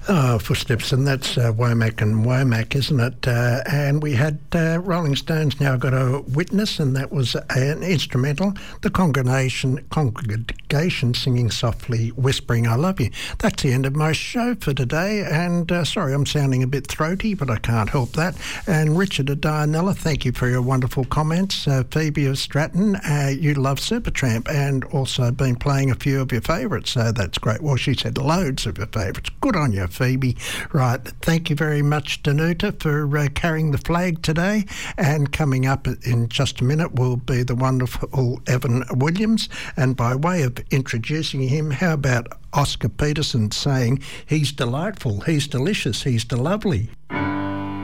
Oh, Footsteps, and that's Womack and Womack, isn't it? And we had Rolling Stones Now Got a Witness, and that was an instrumental. The congregation singing softly, whispering, I love you. That's the end of my show for today, and sorry, I'm sounding a bit throaty, but I can't help that. And Richard of Dianella, thank you for your wonderful comments. Phoebe of Stratton, you love Supertramp, and also been playing a few of your favourites, so that's great. Well, she said loads of your favourites. Good on you, Phoebe. Right, thank you very much, Danuta, for carrying the flag today. And coming up in just a minute will be the wonderful Evan Williams. And by way of introducing him, how about Oscar Peterson saying he's delightful, he's delicious, he's lovely.